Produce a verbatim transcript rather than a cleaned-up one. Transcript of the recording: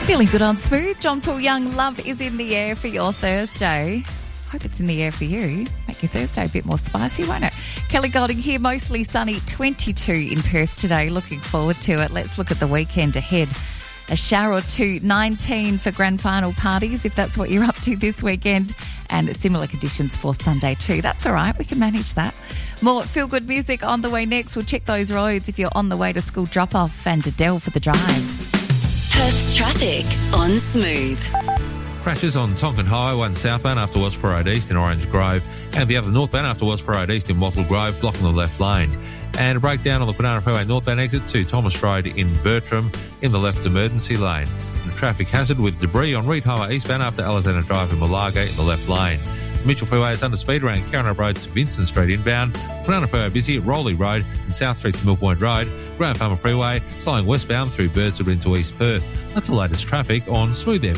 Feeling good on Smooth. John Paul Young, love is in the air for your Thursday. Hope it's in the air for you. Make your Thursday a bit more spicy, won't it? Kelly Golding here, mostly sunny, twenty-two in Perth today. Looking forward to it. Let's look at the weekend ahead. A shower or two, nineteen for grand final parties, if that's what you're up to this weekend. And similar conditions for Sunday too. That's all right. We can manage that. More feel-good music on the way next. We'll check those roads if you're on the way to school drop-off, and Adele for the drive. Perth's traffic on Smooth. Crashes on Tonkin Highway, one southbound after West Parade East in Orange Grove, and the other northbound after West Parade East in Wattle Grove, blocking the left lane. And a breakdown on the Banana Freeway northbound exit to Thomas Road in Bertram in the left emergency lane. And a traffic hazard with debris on Reed Highway eastbound after Alexander Drive in Malaga in the left lane. Mitchell Freeway is under speed around Carano Road to Vincent Street inbound. Banana Freeway busy at Rowley Road and South Street to Mill Point Road. Graham Farmer Freeway slowing westbound through Birdswood into East Perth. That's the latest traffic on Smooth Air.